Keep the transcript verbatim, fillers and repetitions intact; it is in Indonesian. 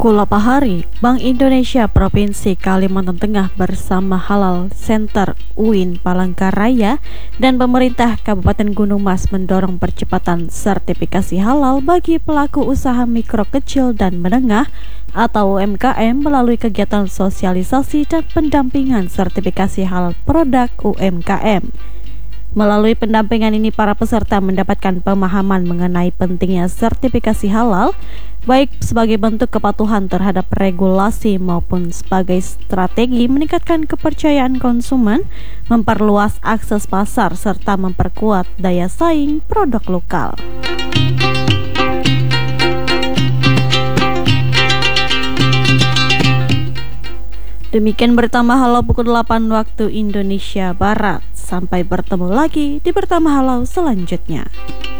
Kulapahari, Bank Indonesia Provinsi Kalimantan Tengah bersama Halal Center U I N Palangkaraya dan pemerintah Kabupaten Gunung Mas mendorong percepatan sertifikasi halal bagi pelaku usaha mikro kecil dan menengah atau U M K M melalui kegiatan sosialisasi dan pendampingan sertifikasi halal produk U M K M. Melalui pendampingan ini, para peserta mendapatkan pemahaman mengenai pentingnya sertifikasi halal, baik sebagai bentuk kepatuhan terhadap regulasi maupun sebagai strategi meningkatkan kepercayaan konsumen, memperluas akses pasar, serta memperkuat daya saing produk lokal. Demikian berita Halau pukul delapan waktu Indonesia Barat. Sampai bertemu lagi di Berita Halau selanjutnya.